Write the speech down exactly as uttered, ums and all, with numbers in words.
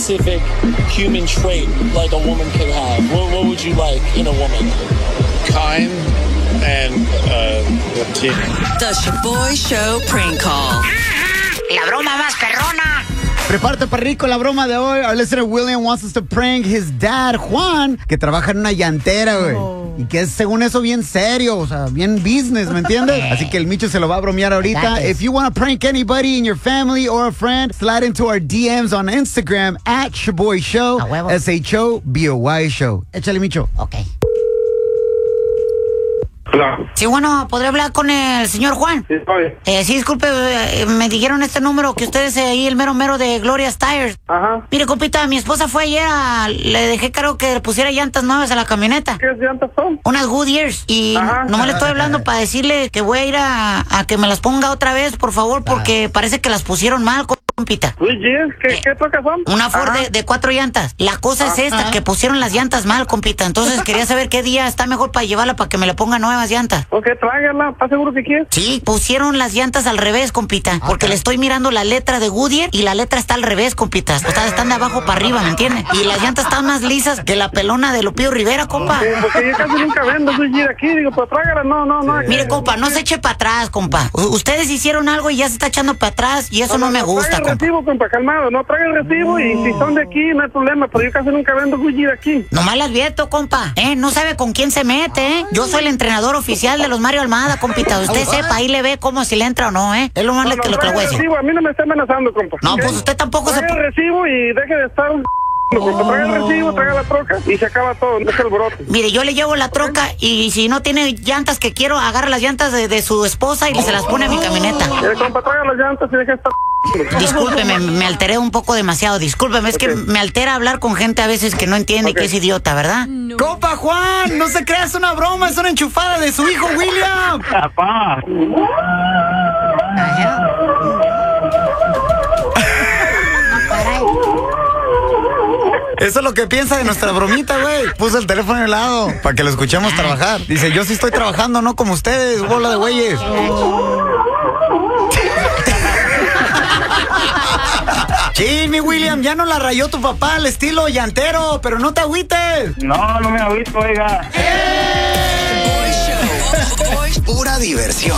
specific human trait like a woman could have? What, what would you like in a woman? Kind and uh, Latina. The Shaboy Show prank call. La broma más perrona. Prepárate para rico la broma de hoy. Our listener William wants us to prank his dad, Juan, que trabaja en una llantera, güey. Oh. Y que es, según eso, bien serio, o sea, bien business, ¿me entiendes? Así que el Micho se lo va a bromear ahorita. If you want to prank anybody in your family or a friend, slide into our D Ms on Instagram at Shaboy Show. S H O B O Y Show. Échale, Micho. Ok. Hola. Sí, bueno, ¿podría hablar con el señor Juan? Sí, estoy. Eh, sí, disculpe, eh, me dijeron este número que usted es ahí el mero mero de Gloria's Tires. Ajá. Mire, compita, mi esposa fue ayer a... Le dejé claro que le pusiera llantas nuevas a la camioneta. ¿Qué llantas son? Unas Goodyears. Y Ajá. nomás le estoy hablando para decirle que voy a ir a, a que me las ponga otra vez, por favor, porque parece que las pusieron mal, compita. Goodyears, ¿qué, ¿qué trocas son? Una Ford de, de cuatro llantas. La cosa es esta, que pusieron las llantas mal, compita. Entonces quería saber qué día está mejor para llevarla para que me le ponga nuevas llantas. Ok, tráigala. ¿Estás seguro que quieres? Sí, pusieron las llantas al revés, compita. Porque le estoy mirando la letra de Goodyear y la letra está al revés, compita. O sea, están de abajo para arriba, ¿me entiendes? Y las llantas están más lisas que la pelona de Lupillo Rivera, compa. Sí, porque yo casi nunca vendo Goodyear aquí. Digo, pues tráigala. No, no, no. Mire, compa, no se eche para atrás, compa. U- ustedes hicieron algo y ya se está echando para atrás y eso no, no, no me gusta, traiga el compa. recibo, compa, calmado. No, traiga el recibo y si son de aquí, no hay problema. Pero yo casi nunca vendo Goodyear aquí. Nomás le advierto, compa. ¿Eh? No sabe con quién se mete, ¿eh? Yo soy el entrenador oficial de los Mario Almada, compita. Usted sepa, ahí le ve cómo si le entra o no, ¿eh? Es lo más No, le- no, que lo que le voy a traiga el decir. recibo. A mí no me está amenazando, compa. No, ¿Ok? pues usted tampoco se... Traiga el recibo y deje de estar... Compa, traiga el recibo, traiga la troca y se acaba todo. Deja el brote. Mire, yo le llevo la troca y si no tiene llantas que quiero, agarra las llantas de, de su esposa y se las pone a mi camioneta. Eh, compa, traiga las llantas y deja esta... Discúlpeme, me alteré un poco demasiado. Discúlpeme, es que Ok. me altera hablar con gente a veces que no entiende Ok. y que es idiota, ¿verdad? Compa Juan, no se crea, es una broma, es una enchufada de su hijo William. Papá. Eso es lo que piensa de nuestra bromita, güey. Puso el teléfono al lado para que lo escuchemos trabajar. Dice, yo sí estoy trabajando, no como ustedes, bola de güeyes. Sí, mi William, ya no la rayó tu papá al estilo llantero, pero no te agüites. No, no me agüito, oiga. Shaboy Show. Pura diversión.